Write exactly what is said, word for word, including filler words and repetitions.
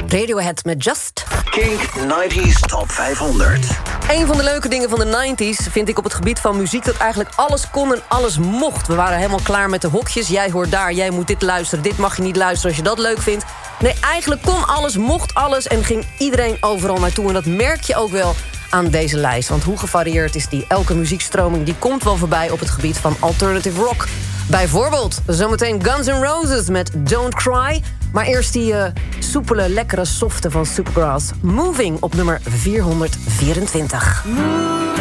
Radiohead met Just. Kink nineties Top vijfhonderd. Een van de leuke dingen van de nineties vind ik op het gebied van muziek... dat eigenlijk alles kon en alles mocht. We waren helemaal klaar met de hokjes. Jij hoort daar, jij moet dit luisteren, dit mag je niet luisteren als je dat leuk vindt. Nee, eigenlijk kon alles, mocht alles en ging iedereen overal naartoe. En dat merk je ook wel aan deze lijst. Want hoe gevarieerd is die? Elke muziekstroming die komt wel voorbij op het gebied van alternative rock. Bijvoorbeeld zometeen Guns N' Roses met Don't Cry. Maar eerst die uh, soepele, lekkere softe van Supergrass. Moving op nummer vierhonderdvierentwintig.